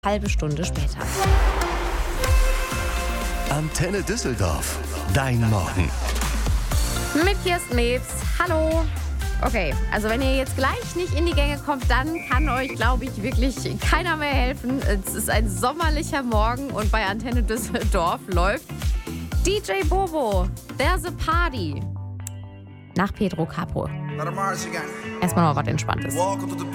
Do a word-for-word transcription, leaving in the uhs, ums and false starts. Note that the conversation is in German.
Halbe Stunde später. Antenne Düsseldorf. Dein Morgen. Mit Kirsten Mebs. Hallo. Okay, also wenn ihr jetzt gleich nicht in die Gänge kommt, dann kann euch, glaube ich, wirklich keiner mehr helfen. Es ist ein sommerlicher Morgen und bei Antenne Düsseldorf läuft D J Bobo, There's a Party. Nach Pedro Capo. Erstmal noch was Entspanntes.